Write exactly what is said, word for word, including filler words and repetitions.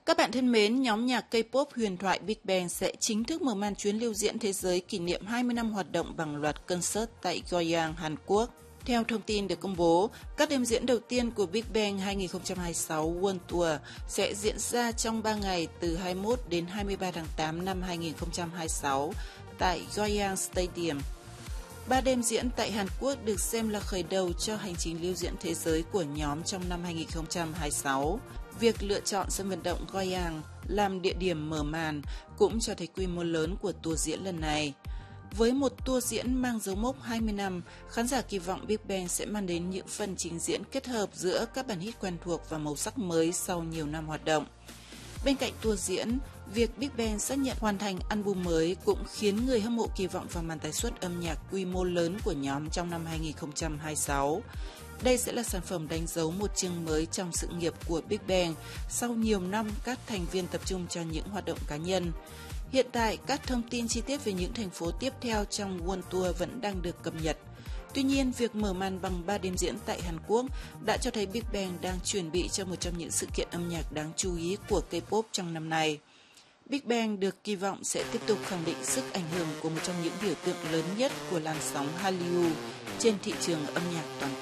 Các bạn thân mến, nhóm nhạc K-pop huyền thoại Big Bang sẽ chính thức mở màn chuyến lưu diễn thế giới kỷ niệm hai mươi năm hoạt động bằng loạt concert tại Goyang, Hàn Quốc. Theo thông tin được công bố, các đêm diễn đầu tiên của Big Bang hai không hai sáu World Tour sẽ diễn ra trong ba ngày từ hai mươi mốt đến hai mươi ba tháng tám năm hai không hai sáu tại Goyang Stadium. Ba đêm diễn tại Hàn Quốc được xem là khởi đầu cho hành trình lưu diễn thế giới của nhóm trong năm hai không hai sáu. Việc lựa chọn sân vận động Goyang làm địa điểm mở màn cũng cho thấy quy mô lớn của tour diễn lần này. Với một tour diễn mang dấu mốc hai mươi năm, khán giả kỳ vọng Big Bang sẽ mang đến những phần trình diễn kết hợp giữa các bản hit quen thuộc và màu sắc mới sau nhiều năm hoạt động. Bên cạnh tour diễn, việc Big Bang xác nhận hoàn thành album mới cũng khiến người hâm mộ kỳ vọng vào màn tái xuất âm nhạc quy mô lớn của nhóm trong năm hai không hai sáu. Đây sẽ là sản phẩm đánh dấu một chương mới trong sự nghiệp của Big Bang sau nhiều năm các thành viên tập trung cho những hoạt động cá nhân. Hiện tại, các thông tin chi tiết về những thành phố tiếp theo trong World Tour vẫn đang được cập nhật. Tuy nhiên, việc mở màn bằng ba đêm diễn tại Hàn Quốc đã cho thấy Big Bang đang chuẩn bị cho một trong những sự kiện âm nhạc đáng chú ý của K-pop trong năm nay. Big Bang được kỳ vọng sẽ tiếp tục khẳng định sức ảnh hưởng của một trong những biểu tượng lớn nhất của làn sóng Hallyu trên thị trường âm nhạc toàn cầu.